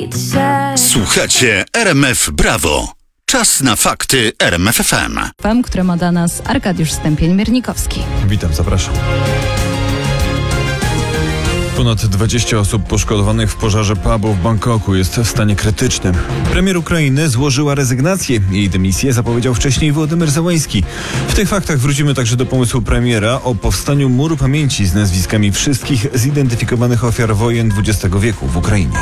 Słuchacie RMF Brawo. Czas na fakty RMF FM. Które ma dla nas Arkadiusz Stępień-Miernikowski. Witam, zapraszam. Ponad 20 osób poszkodowanych w pożarze pubu w Bangkoku jest w stanie krytycznym. Premier Ukrainy złożyła rezygnację. Jej dymisję zapowiedział wcześniej Wołodymyr Zełański. W tych faktach wrócimy także do pomysłu premiera o powstaniu muru pamięci z nazwiskami wszystkich zidentyfikowanych ofiar wojen XX wieku w Ukrainie.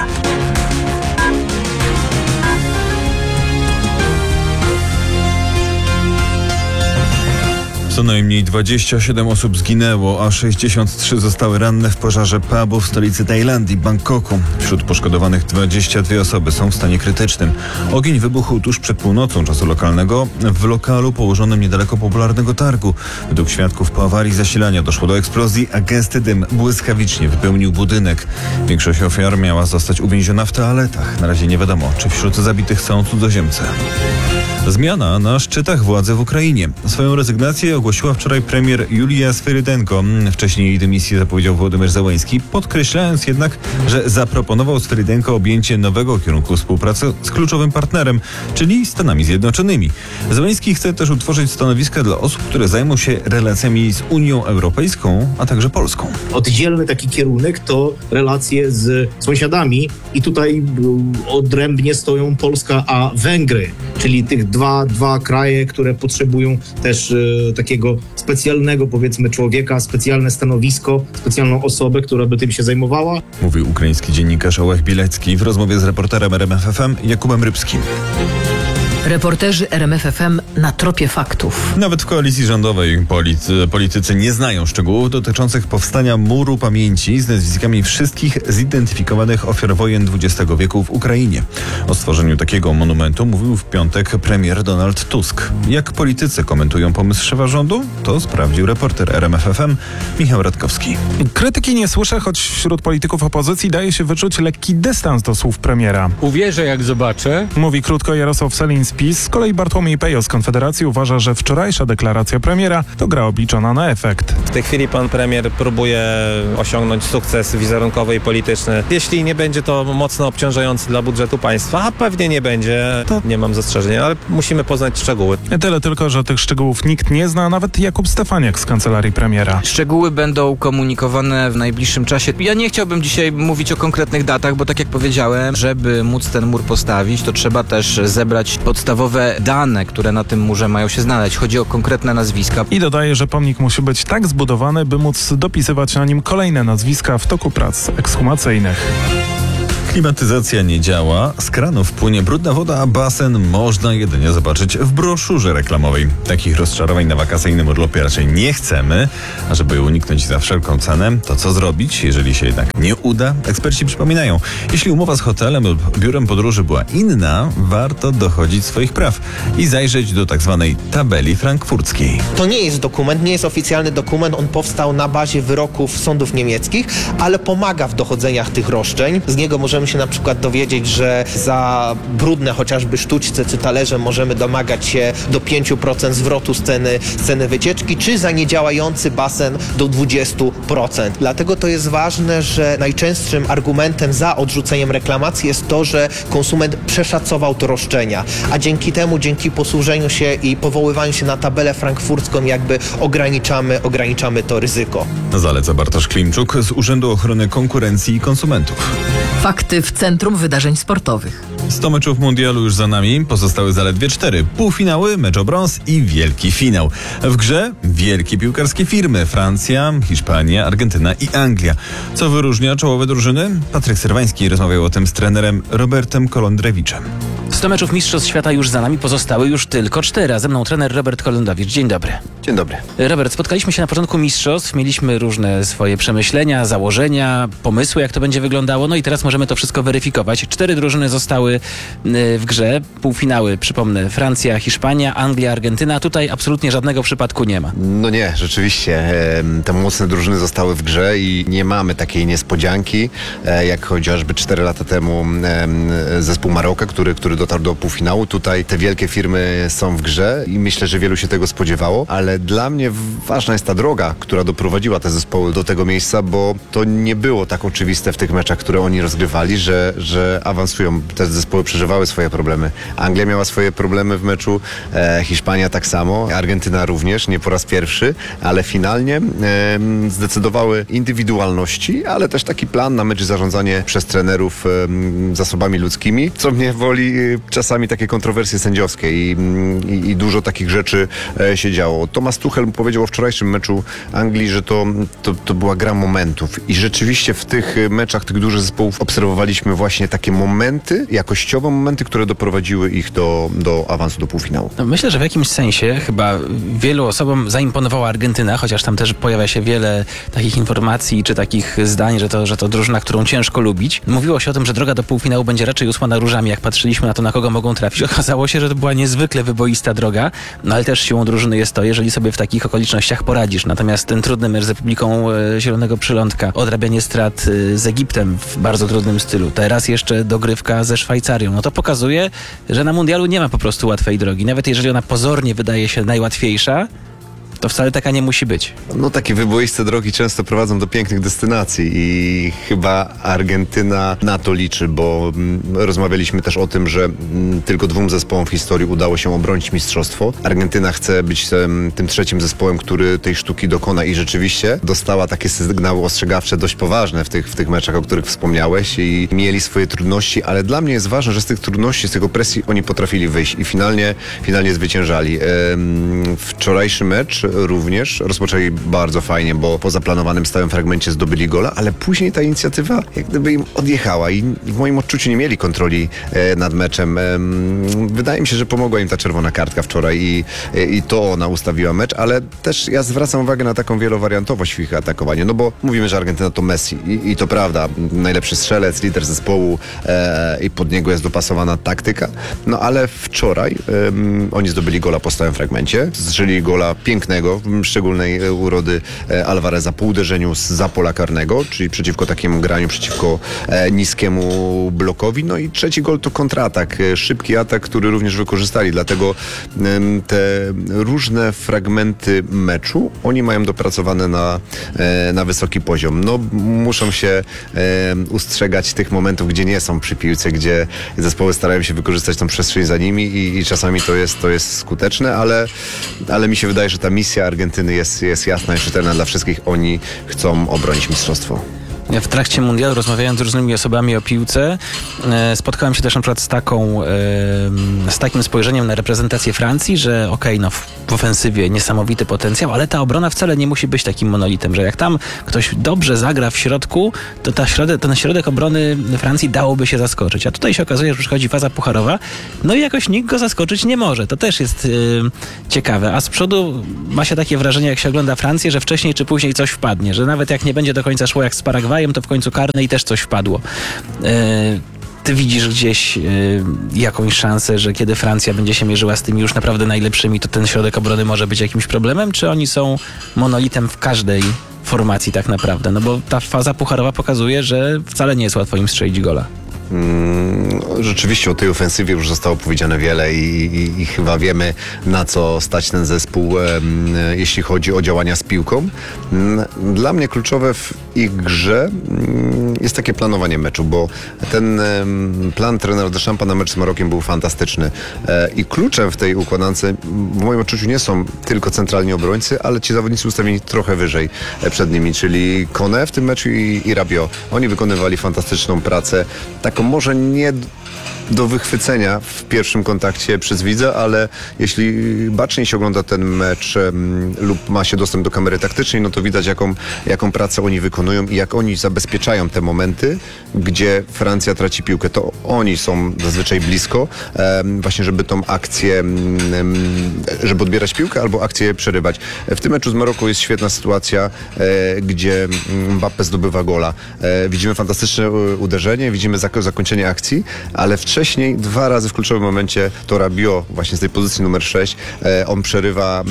Co najmniej 27 osób zginęło, a 63 zostały ranne w pożarze pubu w stolicy Tajlandii, Bangkoku. Wśród poszkodowanych 22 osoby są w stanie krytycznym. Ogień wybuchł tuż przed północą czasu lokalnego w lokalu położonym niedaleko popularnego targu. Według świadków po awarii zasilania doszło do eksplozji, a gęsty dym błyskawicznie wypełnił budynek. Większość ofiar miała zostać uwięziona w toaletach. Na razie nie wiadomo, czy wśród zabitych są cudzoziemcy. Zmiana na szczytach władzy w Ukrainie. Swoją rezygnację ogłosiła wczoraj premier Julia Swyrydenko. Wcześniej jej dymisję zapowiedział Wołodymyr Zełański, podkreślając jednak, że zaproponował Swyrydenko objęcie nowego kierunku współpracy z kluczowym partnerem, czyli Stanami Zjednoczonymi. Zełański chce też utworzyć stanowiska dla osób, które zajmą się relacjami z Unią Europejską, a także Polską. Oddzielny taki kierunek to relacje z sąsiadami i tutaj odrębnie stoją Polska a Węgry, czyli tych dwa kraje, które potrzebują też takiego specjalnego, powiedzmy, człowieka, specjalne stanowisko, specjalną osobę, która by tym się zajmowała. Mówił ukraiński dziennikarz Ołech Bielecki w rozmowie z reporterem RMF FM Jakubem Rybskim. Reporterzy RMF FM na tropie faktów. Nawet w koalicji rządowej politycy nie znają szczegółów dotyczących powstania muru pamięci z nazwiskami wszystkich zidentyfikowanych ofiar wojen XX wieku w Ukrainie. O stworzeniu takiego monumentu mówił w piątek premier Donald Tusk. Jak politycy komentują pomysł szefa rządu? To sprawdził reporter RMF FM Michał Radkowski. Krytyki nie słyszę, choć wśród polityków opozycji daje się wyczuć lekki dystans do słów premiera. Uwierzę, jak zobaczę. Mówi Krótko Jarosław Sellin z PiS. Z kolei Bartłomiej Pejo z Konfederacji uważa, że wczorajsza deklaracja premiera to gra obliczona na efekt. W tej chwili pan premier próbuje osiągnąć sukces wizerunkowy i polityczny. Jeśli nie będzie to mocno obciążające dla budżetu państwa, a pewnie nie będzie, to nie mam zastrzeżeń, ale musimy poznać szczegóły. Tyle tylko, że tych szczegółów nikt nie zna, nawet Jakub Stefaniak z kancelarii premiera. Szczegóły będą komunikowane w najbliższym czasie. Ja nie chciałbym dzisiaj mówić o konkretnych datach, bo tak jak powiedziałem, żeby móc ten mur postawić, to trzeba też zebrać podstawowe dane, które na tym murze mają się znaleźć. Chodzi o konkretne nazwiska. I dodaje, że pomnik musi być tak zbudowany, by móc dopisywać na nim kolejne nazwiska w toku prac ekshumacyjnych. Klimatyzacja nie działa, z kranów płynie brudna woda, a basen można jedynie zobaczyć w broszurze reklamowej. Takich rozczarowań na wakacyjnym urlopie raczej nie chcemy, a żeby uniknąć za wszelką cenę, to co zrobić, jeżeli się jednak nie uda? Eksperci przypominają, jeśli umowa z hotelem lub biurem podróży była inna, warto dochodzić swoich praw i zajrzeć do tak zwanej tabeli frankfurckiej. To nie jest dokument, nie jest oficjalny dokument, on powstał na bazie wyroków sądów niemieckich, ale pomaga w dochodzeniach tych roszczeń. Z niego możemy się na przykład dowiedzieć, że za brudne chociażby sztućce czy talerze możemy domagać się do 5% zwrotu z ceny wycieczki, czy za niedziałający basen do 20%. Dlatego to jest ważne, że najczęstszym argumentem za odrzuceniem reklamacji jest to, że konsument przeszacował to roszczenia, a dzięki temu, dzięki posłużeniu się i powoływaniu się na tabelę frankfurcką jakby ograniczamy to ryzyko. Zaleca Bartosz Klimczuk z Urzędu Ochrony Konkurencji i Konsumentów. Fakty w centrum wydarzeń sportowych. 100 meczów mundialu już za nami, pozostały zaledwie 4. Półfinały, mecz o brąz i wielki finał. W grze wielkie piłkarskie firmy: Francja, Hiszpania, Argentyna i Anglia. Co wyróżnia czołowe drużyny? Patryk Serwański rozmawiał o tym z trenerem Robertem Kolądrewiczem. 100 meczów Mistrzostw Świata już za nami, pozostały już tylko 4. A ze mną trener Robert Kolądowicz. Dzień dobry. Dzień dobry. Robert, spotkaliśmy się na początku mistrzostw, mieliśmy różne swoje przemyślenia, założenia, pomysły, jak to będzie wyglądało, no i teraz możemy to wszystko weryfikować. 4 drużyny zostały w grze, półfinały, przypomnę, Francja, Hiszpania, Anglia, Argentyna. Tutaj absolutnie żadnego przypadku nie ma. No nie, rzeczywiście. Te mocne drużyny zostały w grze i nie mamy takiej niespodzianki, jak chociażby 4 lata temu zespół Maroka, który do dotarł do półfinału. Tutaj te wielkie firmy są w grze i myślę, że wielu się tego spodziewało, ale dla mnie ważna jest ta droga, która doprowadziła te zespoły do tego miejsca, bo to nie było tak oczywiste w tych meczach, które oni rozgrywali, że awansują. Te zespoły przeżywały swoje problemy. Anglia miała swoje problemy w meczu, Hiszpania tak samo, Argentyna również, nie po raz pierwszy, ale finalnie zdecydowały indywidualności, ale też taki plan na mecz i zarządzanie przez trenerów zasobami ludzkimi, co mnie woli czasami takie kontrowersje sędziowskie i dużo takich rzeczy się działo. Thomas Tuchel powiedział o wczorajszym meczu Anglii, że to była gra momentów i rzeczywiście w tych meczach tych dużych zespołów obserwowaliśmy właśnie takie momenty, jakościowe momenty, które doprowadziły ich do awansu do półfinału. No myślę, że w jakimś sensie chyba wielu osobom zaimponowała Argentyna, chociaż tam też pojawia się wiele takich informacji czy takich zdań, że to drużyna, którą ciężko lubić. Mówiło się o tym, że droga do półfinału będzie raczej usłana różami, jak patrzyliśmy na to, na kogo mogą trafić. Okazało się, że to była niezwykle wyboista droga, no ale też siłą drużyny jest to, jeżeli sobie w takich okolicznościach poradzisz. Natomiast ten trudny mecz z Republiką Zielonego Przylądka, odrabianie strat z Egiptem w bardzo trudnym stylu, teraz jeszcze dogrywka ze Szwajcarią, no to pokazuje, że na mundialu nie ma po prostu łatwej drogi. Nawet jeżeli ona pozornie wydaje się najłatwiejsza, to wcale taka nie musi być. No takie wyboiste drogi często prowadzą do pięknych destynacji i chyba Argentyna na to liczy, bo rozmawialiśmy też o tym, że tylko 2 zespołom w historii udało się obronić mistrzostwo. Argentyna chce być tym trzecim zespołem, który tej sztuki dokona i rzeczywiście dostała takie sygnały ostrzegawcze dość poważne w tych meczach, o których wspomniałeś i mieli swoje trudności, ale dla mnie jest ważne, że z tych trudności, z tych opresji oni potrafili wyjść i finalnie zwyciężali. Wczorajszy mecz również rozpoczęli bardzo fajnie, bo po zaplanowanym stałym fragmencie zdobyli gola, ale później ta inicjatywa jak gdyby im odjechała i w moim odczuciu nie mieli kontroli nad meczem. Wydaje mi się, że pomogła im ta czerwona kartka wczoraj i to ona ustawiła mecz, ale też ja zwracam uwagę na taką wielowariantowość w ich atakowaniu, no bo mówimy, że Argentyna to Messi i to prawda, najlepszy strzelec, lider zespołu i pod niego jest dopasowana taktyka, no ale wczoraj oni zdobyli gola po stałym fragmencie, zżyli gola pięknego, szczególnej urody Alvareza po uderzeniu zza pola karnego, czyli przeciwko takiemu graniu, przeciwko niskiemu blokowi. No i trzeci gol to kontratak, szybki atak, który również wykorzystali, dlatego te różne fragmenty meczu oni mają dopracowane na wysoki poziom. No muszą się ustrzegać tych momentów, gdzie nie są przy piłce, gdzie zespoły starają się wykorzystać tą przestrzeń za nimi i czasami to jest skuteczne, ale mi się wydaje, że ta misja Argentyny jest jasna i czytelna dla wszystkich. Oni chcą obronić mistrzostwo. W trakcie mundialu, rozmawiając z różnymi osobami o piłce, spotkałem się też na przykład z takim spojrzeniem na reprezentację Francji, że w ofensywie niesamowity potencjał, ale ta obrona wcale nie musi być takim monolitem, że jak tam ktoś dobrze zagra w środku, to ten środek obrony Francji dałoby się zaskoczyć. A tutaj się okazuje, że przychodzi faza pucharowa, no i jakoś nikt go zaskoczyć nie może. To też jest ciekawe. A z przodu ma się takie wrażenie, jak się ogląda Francję, że wcześniej czy później coś wpadnie, że nawet jak nie będzie do końca szło jak z Paragwajem, to w końcu karne i też coś wpadło. Ty widzisz gdzieś jakąś szansę, że kiedy Francja będzie się mierzyła z tymi już naprawdę najlepszymi, to ten środek obrony może być jakimś problemem? Czy oni są monolitem w każdej formacji tak naprawdę? No bo ta faza pucharowa pokazuje, że wcale nie jest łatwo im strzelić gola. Rzeczywiście o tej ofensywie już zostało powiedziane wiele i chyba wiemy, na co stać ten zespół, jeśli chodzi o działania z piłką. Dla mnie kluczowe w ich grze jest takie planowanie meczu, bo ten plan trenera Deschampa na mecz z Marokiem był fantastyczny i kluczem w tej układance w moim odczuciu nie są tylko centralni obrońcy, ale ci zawodnicy ustawieni trochę wyżej przed nimi, czyli Koné w tym meczu i Rabiot. Oni wykonywali fantastyczną pracę, taką może nie do wychwycenia w pierwszym kontakcie przez widza, ale jeśli bacznie się ogląda ten mecz lub ma się dostęp do kamery taktycznej, no to widać jaką pracę oni wykonują i jak oni zabezpieczają te momenty, gdzie Francja traci piłkę. To oni są zazwyczaj blisko właśnie, żeby tą akcję, żeby odbierać piłkę albo akcję przerywać. W tym meczu z Maroką jest świetna sytuacja, gdzie Mbappé zdobywa gola. Widzimy fantastyczne uderzenie, widzimy zakończenie akcji, ale w trzecim wcześniej 2 razy w kluczowym momencie to Rabiot właśnie z tej pozycji numer 6, on przerywa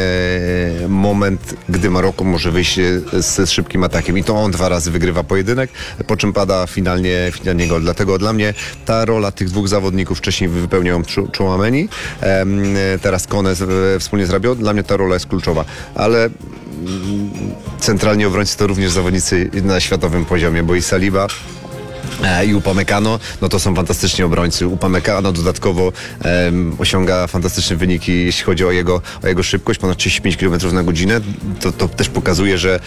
moment, gdy Maroko może wyjść z szybkim atakiem i to on 2 razy wygrywa pojedynek, po czym pada finalnie gol. Dlatego dla mnie ta rola tych 2 zawodników, wcześniej wypełniają Tchouaméni, teraz Kone wspólnie z Rabiot, dla mnie ta rola jest kluczowa, ale centralni obrońcy to również zawodnicy na światowym poziomie, bo i Saliba i Upamecano, no to są fantastyczni obrońcy. Upamecano dodatkowo osiąga fantastyczne wyniki, jeśli chodzi o jego szybkość, ponad 35 km na godzinę. To też pokazuje, że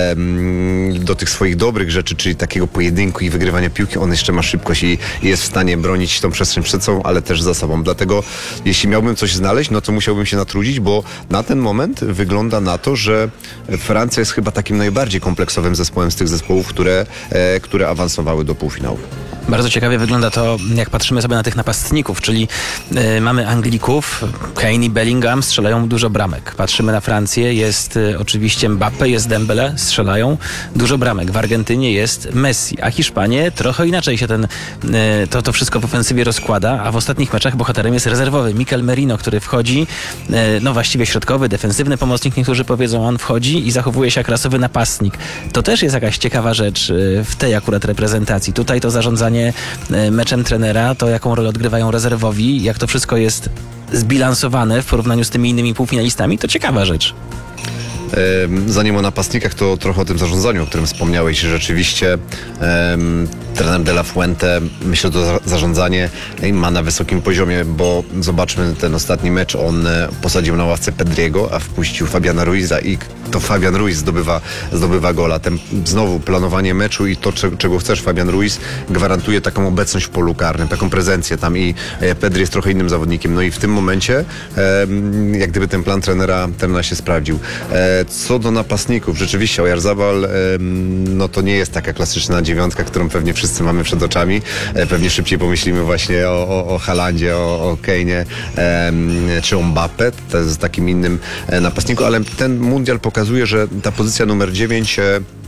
do tych swoich dobrych rzeczy, czyli takiego pojedynku i wygrywania piłki, on jeszcze ma szybkość i jest w stanie bronić tą przestrzeń przed sobą, ale też za sobą. Dlatego jeśli miałbym coś znaleźć, no to musiałbym się natrudzić, bo na ten moment wygląda na to, że Francja jest chyba takim najbardziej kompleksowym zespołem z tych zespołów, które awansowały do półfinału. Bardzo ciekawie wygląda to, jak patrzymy sobie na tych napastników, czyli mamy Anglików, Kane i Bellingham strzelają dużo bramek. Patrzymy na Francję, jest oczywiście Mbappé, jest Dembele, strzelają dużo bramek. W Argentynie jest Messi, a Hiszpanie trochę inaczej się to wszystko w ofensywie rozkłada, a w ostatnich meczach bohaterem jest rezerwowy Mikel Merino, który wchodzi, no właściwie środkowy, defensywny pomocnik, niektórzy powiedzą, on wchodzi i zachowuje się jak rasowy napastnik. To też jest jakaś ciekawa rzecz w tej akurat reprezentacji. Tutaj to zarządzanie meczem trenera, to jaką rolę odgrywają rezerwowi, jak to wszystko jest zbilansowane w porównaniu z tymi innymi półfinalistami, to ciekawa rzecz. Zanim o napastnikach, to trochę o tym zarządzaniu, o którym wspomniałeś. Rzeczywiście trener De La Fuente, myślę, to zarządzanie ma na wysokim poziomie, bo zobaczmy ten ostatni mecz, on posadził na ławce Pedriego, a wpuścił Fabiana Ruiza i to Fabian Ruiz zdobywa gola. Znowu planowanie meczu i to, czego chcesz, Fabian Ruiz gwarantuje taką obecność w polu karnym, taką prezencję tam i Pedri jest trochę innym zawodnikiem. No i w tym momencie jak gdyby ten plan trenera się sprawdził. Co do napastników, rzeczywiście Oyarzabal, no to nie jest taka klasyczna 9, którą pewnie wszyscy mamy przed oczami. Pewnie szybciej pomyślimy właśnie o Haalandzie, o Kane'ie czy o Mbappé, to jest takim innym napastniku, ale ten mundial pokazuje, że ta pozycja numer 9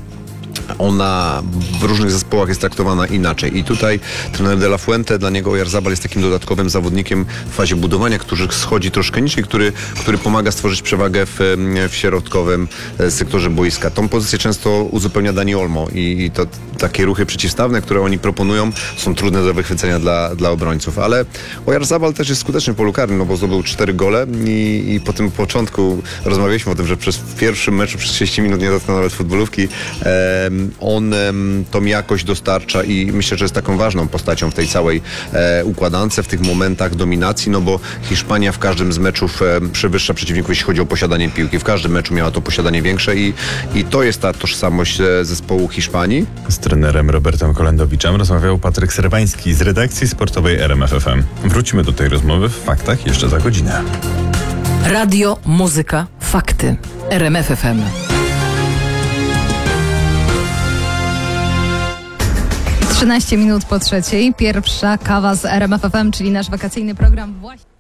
ona w różnych zespołach jest traktowana inaczej. I tutaj trener De La Fuente, dla niego Oyarzabal jest takim dodatkowym zawodnikiem w fazie budowania, który schodzi troszkę niżej, który pomaga stworzyć przewagę w środkowym sektorze boiska. Tą pozycję często uzupełnia Dani Olmo i to takie ruchy przeciwstawne, które oni proponują, są trudne do wychwycenia dla obrońców. Ale Oyarzabal też jest skuteczny w polu karnym, no bo zdobył 4 gole i po tym początku rozmawialiśmy o tym, że w pierwszym meczu przez 30 minut nie dotknął nawet futbolówki. On tą jakość dostarcza i myślę, że jest taką ważną postacią w tej całej układance, w tych momentach dominacji, no bo Hiszpania w każdym z meczów przewyższa przeciwników, jeśli chodzi o posiadanie piłki. W każdym meczu miała to posiadanie większe i to jest ta tożsamość zespołu Hiszpanii. Z trenerem Robertem Kolendowiczem rozmawiał Patryk Serwański z redakcji sportowej RMF FM. Wrócimy do tej rozmowy w faktach jeszcze za godzinę. Radio, muzyka, fakty. RMF FM. 13 minut po 3:00. Pierwsza kawa z RMF FM, czyli nasz wakacyjny program właśnie.